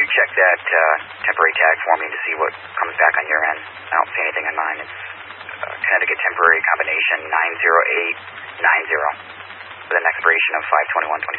recheck that temporary tag for me to see what comes back on your end. I don't see anything on mine. It's Connecticut temporary combination 90890 with an expiration of 5/21/26.